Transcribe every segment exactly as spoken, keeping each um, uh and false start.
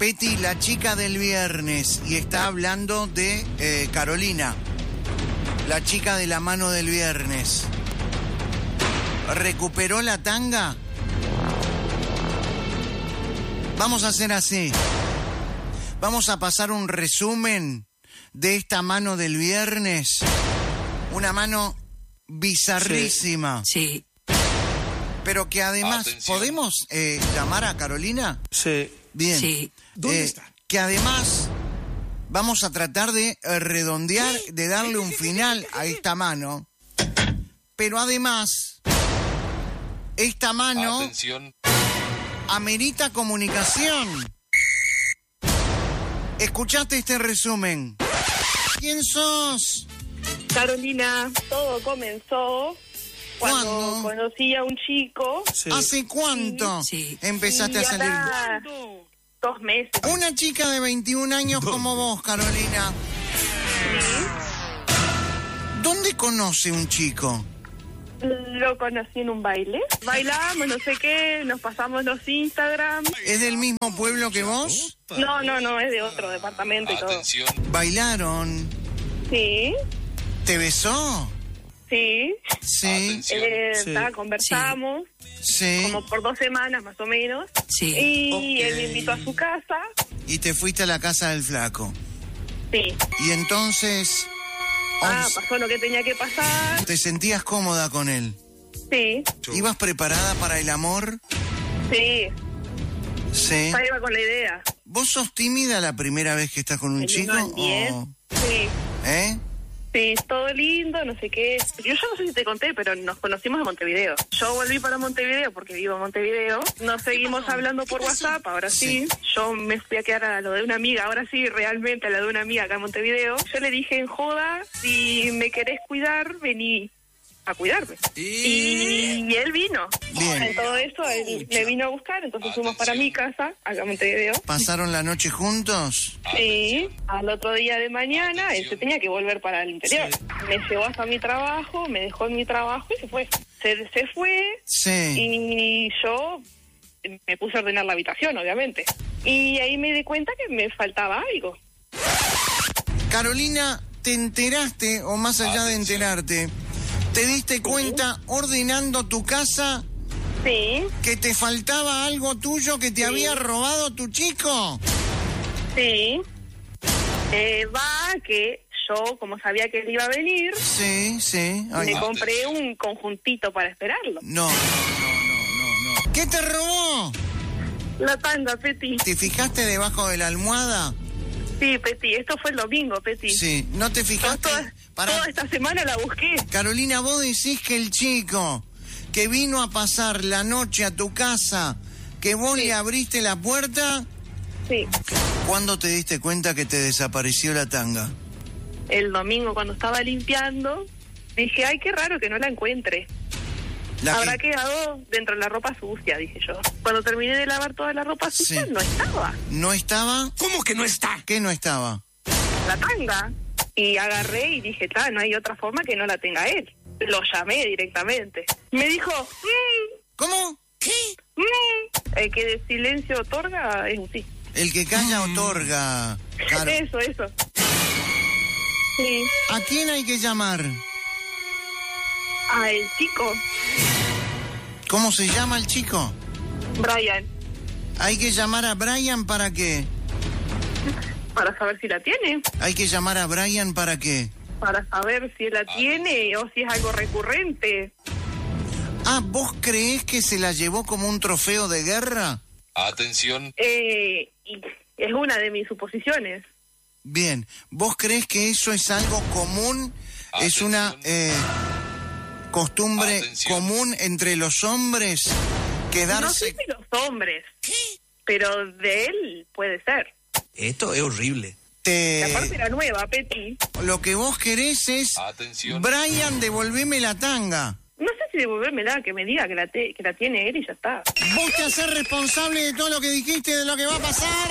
Peti, la chica del viernes, y está hablando de eh, Carolina, la chica de la mano del viernes. ¿Recuperó la tanga? Vamos a hacer así. Vamos a pasar un resumen de esta mano del viernes. Una mano bizarrísima. Sí. sí. Pero que además, Atención. ¿podemos eh, llamar a Carolina? Sí. Bien. Sí. ¿Dónde Eh, está? Que además vamos a tratar de eh, redondear, de darle un final a esta mano. Pero además, esta mano Atención. amerita comunicación. ¿Escuchaste este resumen? ¿Quién sos? Carolina, todo comenzó cuando ¿Cuándo? conocí a un chico. Sí. ¿Hace cuánto Sí. empezaste y a salir? hará dos meses. Una chica de veintiún años como vos, Carolina. ¿Dónde conoce un chico? Lo conocí en un baile. Bailamos, no sé qué, nos pasamos los Instagram. ¿Es del mismo pueblo que vos? No, no, no, es de otro departamento y todo. Atención. ¿Bailaron? Sí, ¿Te besó? sí. Sí, Atención. Eh, Sí. ta, conversamos sí. como por dos semanas más o menos. Sí. Y Ok. él me invitó a su casa. Y te fuiste a la casa del flaco. Sí. Y entonces... Ah, once- pasó lo que tenía que pasar. ¿Te sentías cómoda con él? Sí, ¿Ibas preparada para el amor? sí. Sí. Ya iba con la idea. ¿Vos sos tímida la primera vez que estás con un El chico? uno al diez. o- Sí. ¿Eh? Sí, todo lindo, no sé qué. Yo ya no sé si te conté, pero nos conocimos en Montevideo. Yo volví para Montevideo porque vivo en Montevideo. Nos seguimos hablando por WhatsApp, ahora sí. Yo me fui a quedar a lo de una amiga, ahora sí, realmente a lo de una amiga acá en Montevideo. Yo le dije en joda, si me querés cuidar, vení a cuidarme. Y él vino. Bien. En todo eso, él me vino a buscar, entonces fuimos para mi casa, acá en Montevideo. ¿Pasaron la noche juntos? Sí, al otro día de mañana él se tenía que volver para el interior. Me llevó hasta mi trabajo, me dejó en mi trabajo y se fue. Se, se fue Sí. y yo me puse a ordenar la habitación, obviamente. Y ahí me di cuenta que me faltaba algo. Carolina, ¿te enteraste, o más allá de enterarte, te diste cuenta ordenando tu casa Sí, que te faltaba algo tuyo que te Sí. había robado tu chico? sí. Eh, va que yo, como sabía que él iba a venir, Sí, sí. Ay, me no. compré un conjuntito para esperarlo. No, no, no, no, no. ¿Qué te robó? La tanga, Peti. ¿Te fijaste debajo de la almohada? Sí, Peti, esto fue el domingo, Peti. Sí. ¿No te Yo fijaste? toda, Pará. toda esta semana la busqué. Carolina, vos decís que el chico que vino a pasar la noche a tu casa, que vos Sí. le abriste la puerta, Sí, ¿cuándo te diste cuenta que te desapareció la tanga? el domingo cuando estaba limpiando, dije, ay, qué raro que no la encuentre. La Habrá que quedado dentro de la ropa sucia, dije yo. Cuando terminé de lavar toda la ropa sucia, Sí. no estaba no estaba. ¿Cómo que no está? ¿Qué no estaba? la tanga. Y agarré y dije, ta, no hay otra forma que no la tenga él. Lo llamé directamente. Me dijo, mmm, ¿Cómo? mmm. El que de silencio otorga es un sí. El que calla otorga. Caro. Eso, eso. Sí. ¿A quién hay que llamar? Ah, el chico, ¿Cómo se llama el chico? Brian, Hay que llamar a Brian para qué. para saber si la tiene. Hay que llamar a Brian para qué. Para saber si la tiene o si es algo recurrente. Ah, ¿vos creés que se la llevó como un trofeo de guerra? Atención. Eh, y es una de mis suposiciones. Bien, ¿vos creés que eso es algo común? ¿Es Atención. una eh, costumbre Atención. común entre los hombres No sé quedarse? si los hombres, pero de él puede ser. Esto es horrible. Y aparte Te... era nueva, Peti. Lo que vos querés es, Atención. Brian, devolveme la tanga. No sé si devolvérmela, que me diga que la, te- que la tiene él y ya está. ¿Vos te hacés responsable de todo lo que dijiste, de lo que va a pasar?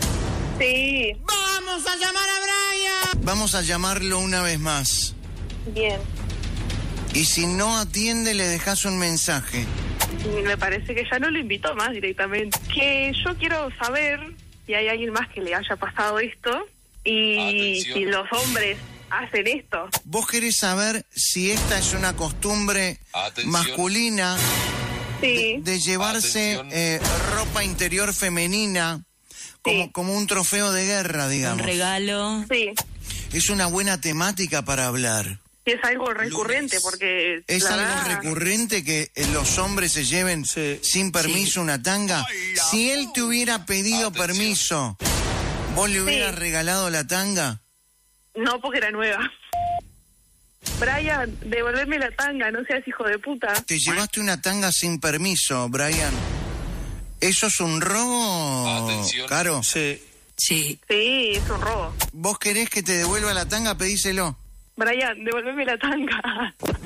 Sí, ¡Vamos a llamar a Brian! Vamos a llamarlo una vez más. bien. Y si no atiende, le dejás un mensaje. Me parece que ya no lo invitó más directamente. Que yo quiero saber si hay alguien más que le haya pasado esto y Atención. si los hombres hacen esto. ¿Vos querés saber si esta es una costumbre Atención. masculina Sí, de, de llevarse Atención. eh, ropa interior femenina como, Sí. como un trofeo de guerra, Un digamos? regalo. sí. Es una buena temática para hablar. Sí, es algo recurrente Lunes. porque... ¿Es la algo verdad, recurrente que eh, los hombres se lleven Sí. sin permiso una tanga? Si él te hubiera pedido Atención. permiso, ¿vos le hubieras Sí. regalado la tanga? No, porque era nueva. Brian, devolverme la tanga, no seas hijo de puta. Te llevaste una tanga sin permiso, Brian. ¿Eso es un robo, Atención. Caro? Sí. Sí. Sí, es un robo. ¿Vos querés que te devuelva la tanga? Pedíselo. Brian, devolverme la tanga.